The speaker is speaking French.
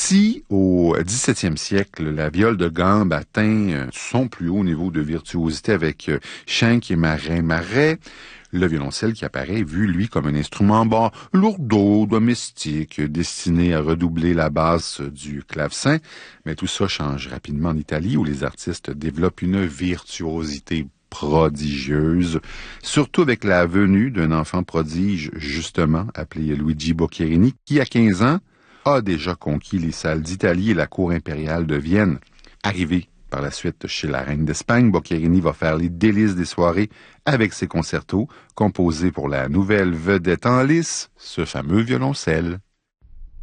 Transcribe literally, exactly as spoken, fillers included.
Si au dix-septième siècle, la viole de gambe atteint son plus haut niveau de virtuosité avec Schenk et Marin-Marais, le violoncelle qui apparaît est vu, lui, comme un instrument bon, lourdeau, domestique, destiné à redoubler la basse du clavecin. Mais tout ça change rapidement en Italie, où les artistes développent une virtuosité prodigieuse, surtout avec la venue d'un enfant prodige, justement, appelé Luigi Boccherini, qui, à quinze ans, a déjà conquis les salles d'Italie et la cour impériale de Vienne. Arrivé par la suite chez la reine d'Espagne, Boccherini va faire les délices des soirées avec ses concertos, composés pour la nouvelle vedette en lice, ce fameux violoncelle.